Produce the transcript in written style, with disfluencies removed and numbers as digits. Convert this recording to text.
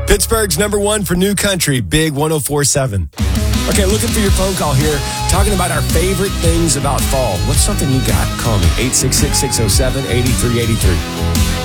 Pittsburgh's number one for new country, Big 104.7. Okay, looking for your phone call here, talking about our favorite things about fall. What's something you got? Call me, 866-607-8383.